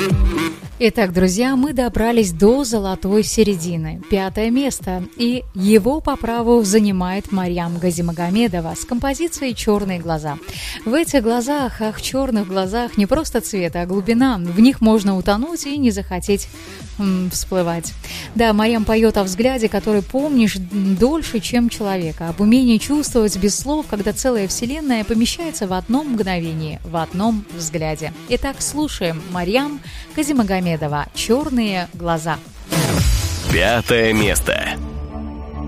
Итак, друзья, мы добрались до золотой середины. 5 место. И его по праву занимает Марьям Газимагомедова с композицией «Черные глаза». В этих глазах, черных глазах не просто цвет, а глубина. В них можно утонуть и не захотеть всплывать. Да, Марьям поет о взгляде, который помнишь дольше, чем человека. Об умении чувствовать без слов, когда целая вселенная помещается в одном мгновении, в одном взгляде. Итак, слушаем Марьям Газимагомедова «Черные глаза». 5 место.